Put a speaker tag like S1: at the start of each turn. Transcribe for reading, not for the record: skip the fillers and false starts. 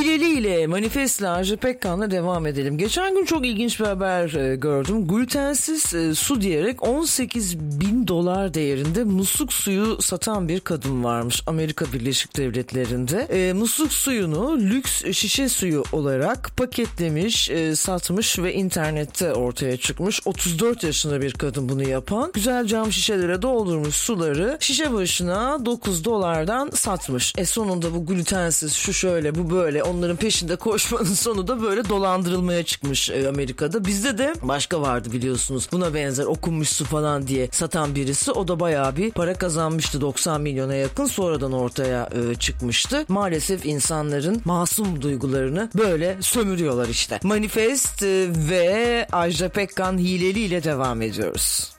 S1: Hileliyle, manifestle Ajda Pekkan'la devam edelim. Geçen gün çok ilginç bir haber gördüm. Glutensiz su diyerek $18.000 değerinde musluk suyu satan bir kadın varmış Amerika Birleşik Devletleri'nde. Musluk suyunu lüks şişe suyu olarak paketlemiş, satmış ve internette ortaya çıkmış. 34 yaşında bir kadın bunu yapan. Güzel cam şişelere doldurmuş suları şişe başına $9'dan satmış. Sonunda bu glutensiz, şu şöyle, bu böyle, onların peşinde koşmanın sonu da böyle dolandırılmaya çıkmış Amerika'da. Bizde de başka vardı biliyorsunuz. Buna benzer okunmuş su falan diye satan birisi. O da bayağı bir para kazanmıştı. 90 milyona yakın sonradan ortaya çıkmıştı. Maalesef insanların masum duygularını böyle sömürüyorlar işte. Manifest ve Ajda Pekkan Hileli ile devam ediyoruz.